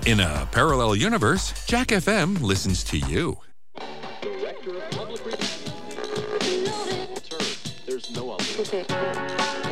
In a parallel universe, Jack FM listens to you. Director of Public Relations. There's no other.